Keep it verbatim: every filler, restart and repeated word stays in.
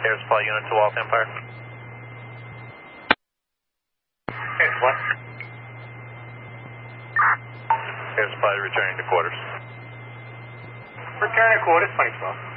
Air Supply Unit to Walt Empire. Air Supply. Air Supply returning to quarters. Return to quarters, twenty twelve.